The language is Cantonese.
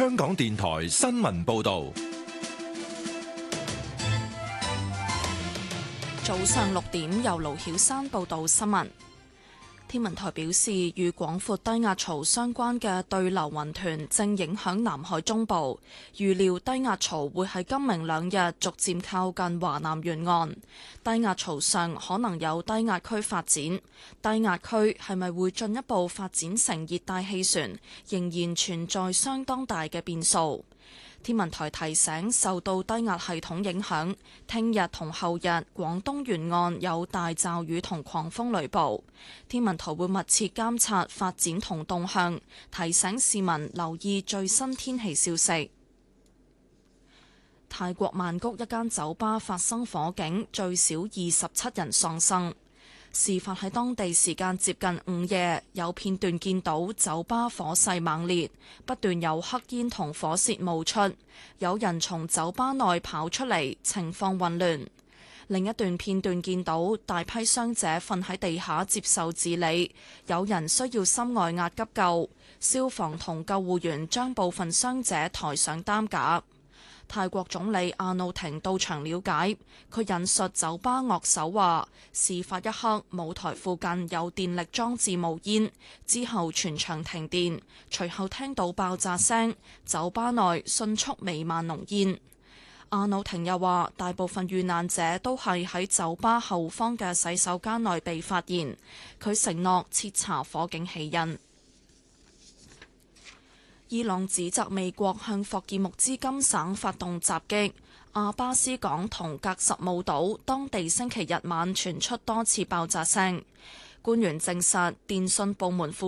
香港電台新聞報道。 早上6點，由盧曉珊報道新聞。天文台表示，與廣闊低壓槽相關嘅對流雲團正影響南海中部，預料低壓槽會喺今明兩日逐漸靠近華南沿岸。低壓槽上可能有低壓區發展，低壓區係咪會進一步發展成熱帶氣旋，仍然存在相當大嘅變數。天文台提醒，受到低壓系統影響，聽日同後日廣東沿岸有大驟雨同狂風雷暴。天文台會密切監察發展同動向，提醒市民留意最新天氣消息。泰國曼谷一間酒吧發生火警，最少27人喪生。事發喺當地時間接近午夜，有片段見到酒吧火勢猛烈，不斷有黑煙同火舌冒出，有人從酒吧內跑出嚟，情況混亂。另一段片段見到大批傷者瞓喺地下接受治理，有人需要心外壓急救，消防同救護員將部分傷者抬上擔架。泰國總理阿努廷到場了解，佢引述酒吧樂手話：事發一刻，舞台附近有電力裝置冒煙，之後全場停電，隨後聽到爆炸聲，酒吧內迅速彌漫濃煙。阿努廷又話，大部分遇難者都係喺酒吧後方嘅洗手間內被發現，佢承諾徹查火警起因。伊朗指責美國向霍爾木茲金省發動襲擊，阿巴斯港同格什姆島當地星期日晚傳出多次爆炸聲。官員證實，電信部門